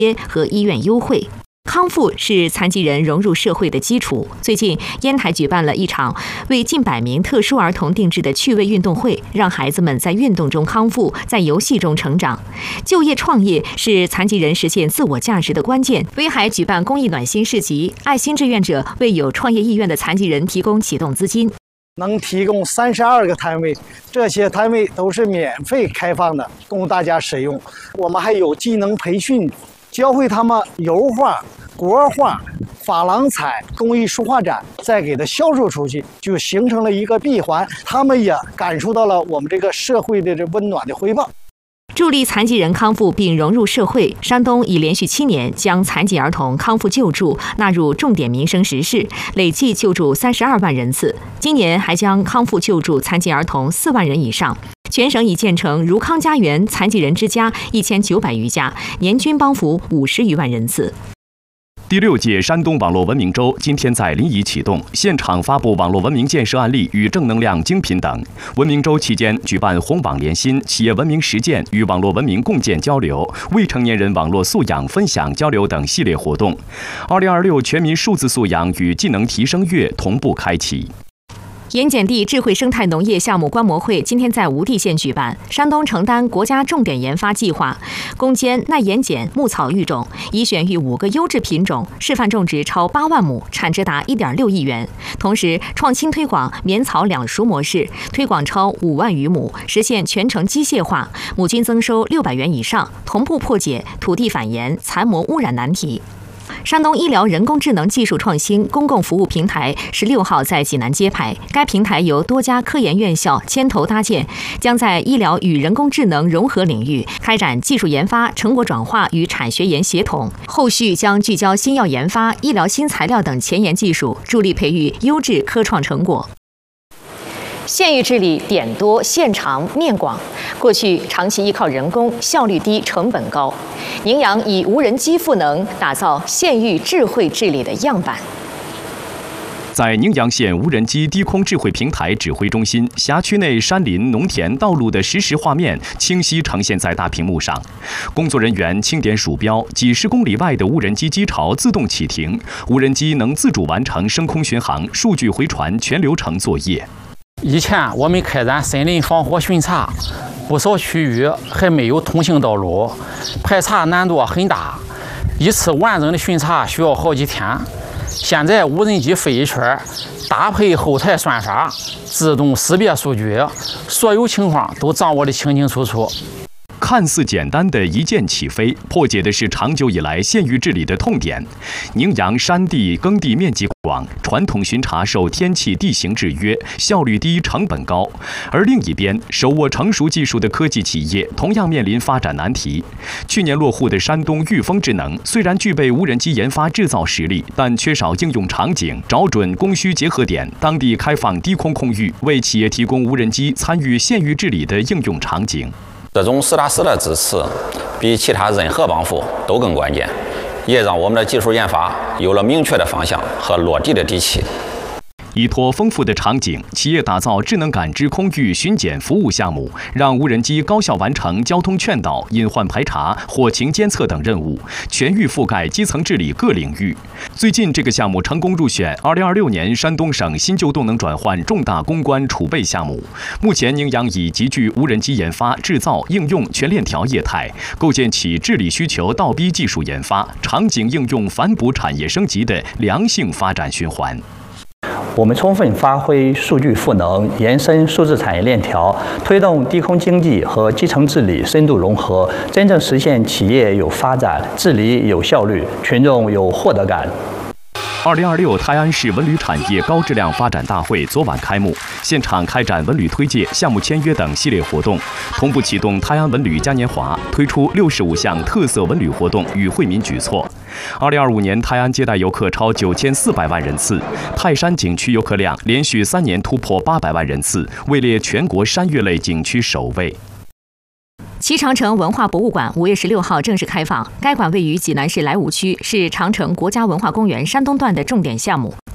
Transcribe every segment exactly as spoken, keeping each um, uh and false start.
和医院优惠。康复是残疾人融入社会的基础。最近，烟台举办了一场为近百名特殊儿童定制的趣味运动会，让孩子们在运动中康复，在游戏中成长。就业创业是残疾人实现自我价值的关键。威海举办公益暖心市集，爱心志愿者为有创业意愿的残疾人提供启动资金。 能提供三十二个摊位，这些摊位都是免费开放的，供大家使用。我们还有技能培训，教会他们油画、国画、珐琅彩、工艺书画展，再给它销售出去，就形成了一个闭环。他们也感受到了我们这个社会的这温暖的回报。 助力残疾人康复并融入社会，山东已连续七年将残疾儿童康复救助纳入重点民生实事，累计救助三十二万人次。今年还将康复救助残疾儿童四万人以上。全省已建成如康家园、残疾人之家一千九百余家，年均帮扶五十余万人次。 第六届山东网络文明周今天在临沂启动，现场发布网络文明建设案例与正能量精品等。文明周期间举办红网联新、企业文明实践与网络文明共建交流、未成年人网络素养分享交流等系列活动。二零二六全民数字素养与技能提升月同步开启。 盐碱地智慧生态农业项目观摩会今天在无地县举办。山东承担国家重点研发计划，攻坚耐盐碱牧草育种，已选育五个优质品种，示范种植超八万亩，产值达一点六亿元。同时，创新推广棉草两熟模式，推广超五万余亩，实现全程机械化，亩均增收六百元以上，同步破解土地反盐、残膜污染难题。山东医疗人工智能技术创新公共服务平台十六号在济南揭牌。该平台由多家科研院校牵头搭建，将在医疗与人工智能融合领域开展技术研发、成果转化与产学研协同。后续将聚焦新药研发、医疗新材料等前沿技术，助力培育优质科创成果。县域治理点多线长面广，过去长期依靠人工，效率低，成本高。宁阳以无人机赋能，打造县域智慧治理的样板。 在宁阳县无人机低空智慧平台指挥中心，辖区内山林、农田、道路的实时画面清晰呈现在大屏幕上。工作人员轻点鼠标，几十公里外的无人机机巢自动启停，无人机能自主完成升空巡航、数据回传全流程作业。 以前我们开展森林防火巡查，不少区域还没有通行道路，排查难度很大，一次完整的巡查需要好几天。现在无人机飞一圈，搭配后台算法，自动识别数据，所有情况都掌握得清清楚楚。 看似简单的一键起飞，破解的是长久以来县域治理的痛点。宁阳山地耕地面积广，传统巡查受天气地形制约，效率低，成本高。而另一边，手握成熟技术的科技企业同样面临发展难题。去年落户的山东裕丰智能，虽然具备无人机研发制造实力，但缺少应用场景，找准供需结合点，当地开放低空空域，为企业提供无人机参与县域治理的应用场景。 这种实打实的支持，比其他任何帮扶都更关键，也让我们的技术研发有了明确的方向和落地的底气。 依托丰富的场景，企业打造智能感知空域巡检服务项目，让无人机高效完成交通劝导、隐患排查、火情监测等任务，全域覆盖基层治理各领域。最近，这个项目成功入选二零二六年山东省新旧动能转换重大攻关储备项目。目前，宁阳已集聚无人机研发、制造、应用全链条业态，构建起治理需求倒逼技术研发、场景应用反哺产业升级的良性发展循环。 我们充分发挥数据赋能，延伸数字产业链条，推动低空经济和基层治理深度融合，真正实现企业有发展、治理有效率、群众有获得感。 二零二六泰安市文旅产业高质量发展大会昨晚开幕，现场开展文旅推介、项目签约等系列活动，同步启动泰安文旅嘉年华，推出六十五项特色文旅活动与惠民举措。二零二五年，泰安接待游客超九千四百万人次，泰山景区游客量连续三年突破八百万人次，位列全国山岳类景区首位。 齐长城文化博物馆五月十六号正式开放。该馆位于济南市莱芜区，是长城国家文化公园山东段的重点项目。馆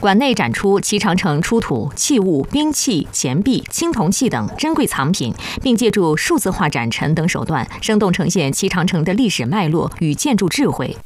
馆内展出齐长城出土器物、兵器、钱币、青铜器等珍贵藏品，并借助数字化展陈等手段，生动呈现齐长城的历史脉络与建筑智慧。